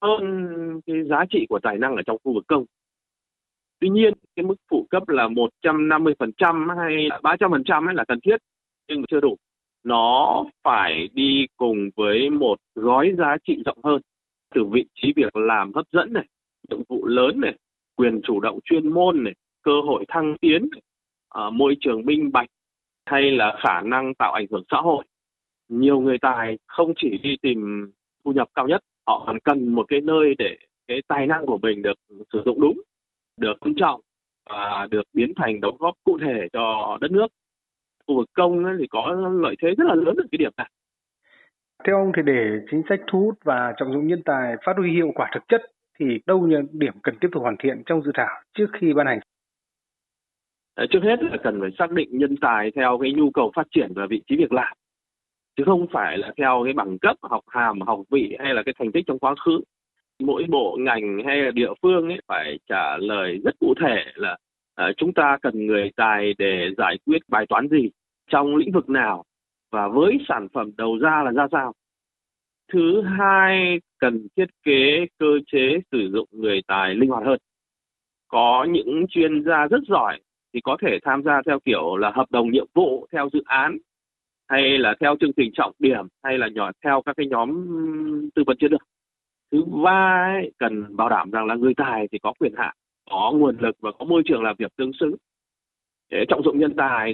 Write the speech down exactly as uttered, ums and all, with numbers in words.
hơn cái giá trị của tài năng ở trong khu vực công. Tuy nhiên, cái mức phụ cấp là một trăm năm mươi phần trăm hay ba trăm phần trăm ấy là cần thiết, nhưng mà chưa đủ. Nó phải đi cùng với một gói giá trị rộng hơn, từ vị trí việc làm hấp dẫn này, nhiệm vụ lớn này, quyền chủ động chuyên môn này, cơ hội thăng tiến này, à, môi trường minh bạch hay là khả năng tạo ảnh hưởng xã hội. Nhiều người tài không chỉ đi tìm thu nhập cao nhất, họ còn cần một cái nơi để cái tài năng của mình được sử dụng đúng, được tôn trọng và được biến thành đóng góp cụ thể cho đất nước. Khu vực công thì có lợi thế rất là lớn ở cái điểm này. Theo ông thì để chính sách thu hút và trọng dụng nhân tài phát huy hiệu quả thực chất thì đâu là điểm cần tiếp tục hoàn thiện trong dự thảo trước khi ban hành? Trước hết là cần phải xác định nhân tài theo cái nhu cầu phát triển và vị trí việc làm, chứ không phải là theo cái bằng cấp, học hàm, học vị hay là cái thành tích trong quá khứ. Mỗi bộ ngành hay là địa phương ấy phải trả lời rất cụ thể là uh, chúng ta cần người tài để giải quyết bài toán gì, trong lĩnh vực nào và với sản phẩm đầu ra là ra sao. Thứ hai, cần thiết kế cơ chế sử dụng người tài linh hoạt hơn. Có những chuyên gia rất giỏi thì có thể tham gia theo kiểu là hợp đồng nhiệm vụ, theo dự án, hay là theo chương trình trọng điểm, hay là nhỏ theo các cái nhóm tư vấn chiến lược. Thứ ba, ấy, cần bảo đảm rằng là người tài thì có quyền hạn, có nguồn lực và có môi trường làm việc tương xứng. Để trọng dụng nhân tài